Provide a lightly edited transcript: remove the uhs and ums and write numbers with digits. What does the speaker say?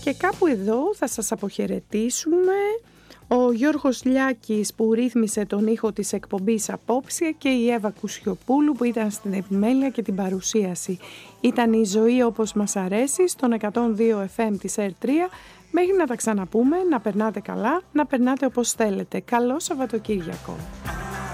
Και κάπου εδώ θα σας αποχαιρετήσουμε. Ο Γιώργος Λιάκης που ρύθμισε τον ήχο της εκπομπής απόψε και η Εύα Κουσιοπούλου που ήταν στην επιμέλεια και την παρουσίαση. Ήταν η ζωή όπως μας αρέσει στον 102 FM της R3. Μέχρι να τα ξαναπούμε, να περνάτε καλά, να περνάτε όπως θέλετε. Καλό Σαββατοκύριακο.